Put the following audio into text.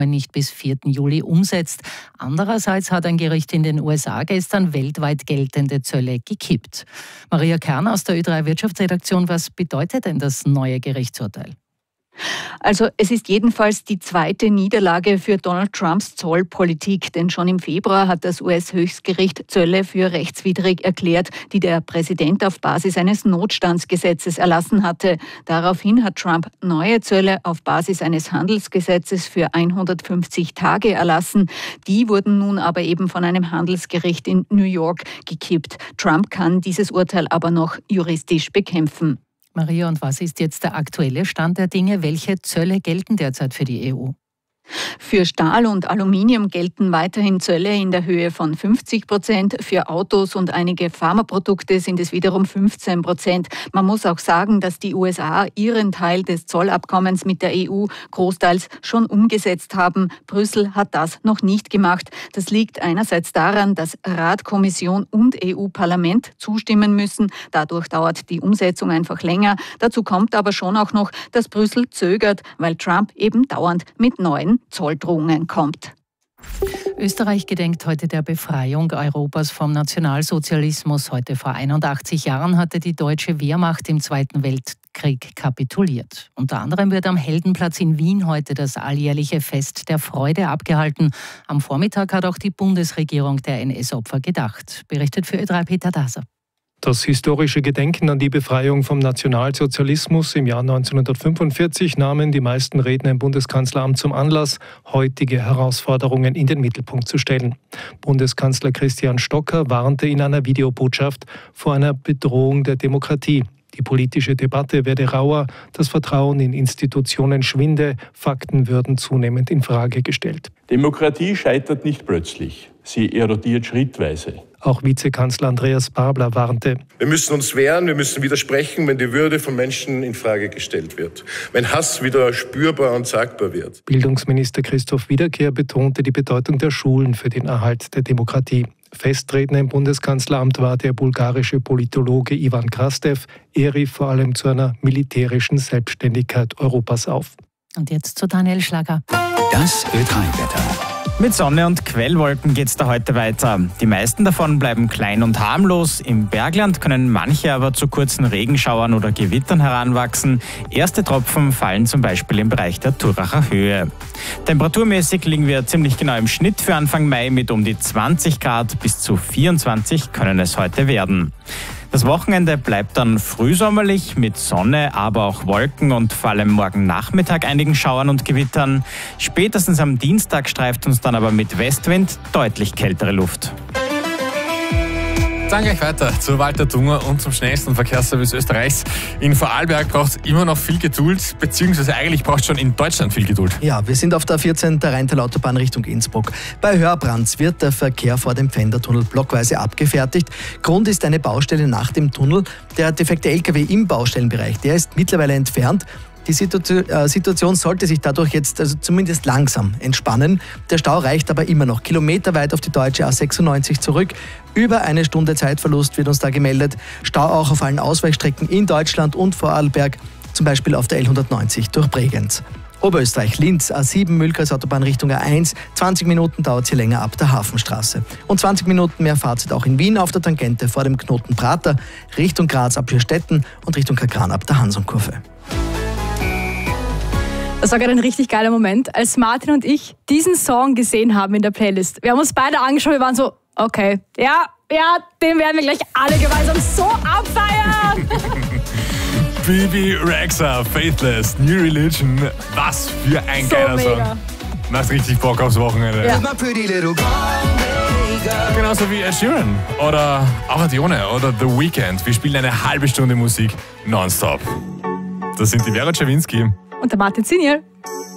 nicht bis 4. Juli umsetzt. Andererseits hat ein Gericht in den USA gestern weltweit geltende Zölle gekippt. Maria Kern aus der Ö3 Wirtschaftsredaktion, was bedeutet denn das neue Gerichtsurteil? Also es ist jedenfalls die zweite Niederlage für Donald Trumps Zollpolitik, denn schon im Februar hat das US-Höchstgericht Zölle für rechtswidrig erklärt, die der Präsident auf Basis eines Notstandsgesetzes erlassen hatte. Daraufhin hat Trump neue Zölle auf Basis eines Handelsgesetzes für 150 Tage erlassen. Die wurden nun aber eben von einem Handelsgericht in New York gekippt. Trump kann dieses Urteil aber noch juristisch bekämpfen. Maria, und was ist jetzt der aktuelle Stand der Dinge? Welche Zölle gelten derzeit für die EU? Für Stahl und Aluminium gelten weiterhin Zölle in der Höhe von 50%. Für Autos und einige Pharmaprodukte sind es wiederum 15%. Man muss auch sagen, dass die USA ihren Teil des Zollabkommens mit der EU großteils schon umgesetzt haben. Brüssel hat das noch nicht gemacht. Das liegt einerseits daran, dass Rat, Kommission und EU-Parlament zustimmen müssen. Dadurch dauert die Umsetzung einfach länger. Dazu kommt aber schon auch noch, dass Brüssel zögert, weil Trump eben dauernd mit neuen Zolldrohungen kommt. Österreich gedenkt heute der Befreiung Europas vom Nationalsozialismus. Heute vor 81 Jahren hatte die deutsche Wehrmacht im Zweiten Weltkrieg kapituliert. Unter anderem wird am Heldenplatz in Wien heute das alljährliche Fest der Freude abgehalten. Am Vormittag hat auch die Bundesregierung der NS-Opfer gedacht. Berichtet für Ö3 Peter Daser. Das historische Gedenken an die Befreiung vom Nationalsozialismus im Jahr 1945 nahmen die meisten Redner im Bundeskanzleramt zum Anlass, heutige Herausforderungen in den Mittelpunkt zu stellen. Bundeskanzler Christian Stocker warnte in einer Videobotschaft vor einer Bedrohung der Demokratie. Die politische Debatte werde rauer, das Vertrauen in Institutionen schwinde, Fakten würden zunehmend in Frage gestellt. Demokratie scheitert nicht plötzlich, sie erodiert schrittweise. Auch Vizekanzler Andreas Babler warnte. Wir müssen uns wehren, wir müssen widersprechen, wenn die Würde von Menschen in Frage gestellt wird. Wenn Hass wieder spürbar und sagbar wird. Bildungsminister Christoph Wiederkehr betonte die Bedeutung der Schulen für den Erhalt der Demokratie. Festredner im Bundeskanzleramt war der bulgarische Politologe Ivan Krastev. Er rief vor allem zu einer militärischen Selbstständigkeit Europas auf. Und jetzt zu Daniel Schlager. Das Ö3-Wetter. Mit Sonne und Quellwolken geht's da heute weiter. Die meisten davon bleiben klein und harmlos. Im Bergland können manche aber zu kurzen Regenschauern oder Gewittern heranwachsen. Erste Tropfen fallen zum Beispiel im Bereich der Turracher Höhe. Temperaturmäßig liegen wir ziemlich genau im Schnitt für Anfang Mai mit um die 20 Grad. Bis zu 24 können es heute werden. Das Wochenende bleibt dann frühsommerlich mit Sonne, aber auch Wolken und vor allem morgen Nachmittag einigen Schauern und Gewittern. Spätestens am Dienstag streift uns dann aber mit Westwind deutlich kältere Luft. Dann gleich weiter zu Walter Dunger und zum schnellsten Verkehrsservice Österreichs. In Vorarlberg braucht es immer noch viel Geduld, beziehungsweise eigentlich braucht es schon in Deutschland viel Geduld. Ja, wir sind auf der 14. Rheintal-Autobahn Richtung Innsbruck. Bei Hörbrands wird der Verkehr vor dem Pfändertunnel blockweise abgefertigt. Grund ist eine Baustelle nach dem Tunnel. Der defekte LKW im Baustellenbereich, der ist mittlerweile entfernt. Die Situation sollte sich dadurch jetzt also zumindest langsam entspannen. Der Stau reicht aber immer noch kilometerweit auf die deutsche A96 zurück. Über eine Stunde Zeitverlust wird uns da gemeldet. Stau auch auf allen Ausweichstrecken in Deutschland und Vorarlberg, zum Beispiel auf der L190 durch Bregenz. Oberösterreich, Linz, A7, Mühlkreisautobahn Richtung A1. 20 Minuten dauert sie länger ab der Hafenstraße. Und 20 Minuten mehr Fahrzeit auch in Wien auf der Tangente vor dem Knoten Prater, Richtung Graz ab Fürstetten und Richtung Kakran ab der Hansumkurve. Das war gerade ein richtig geiler Moment, als Martin und ich diesen Song gesehen haben in der Playlist. Wir haben uns beide angeschaut, wir waren so, okay, ja, den werden wir gleich alle gemeinsam so abfeiern. Bibi Rexha, Faithless, New Religion, was für ein so geiler mega. Song. Macht richtig Bock aufs Wochenende. Ja. Genauso wie Ed Sheeran oder Avadione oder The Weeknd. Wir spielen eine halbe Stunde Musik nonstop. Das sind die Vera Czerwinski und der Martin Siniel.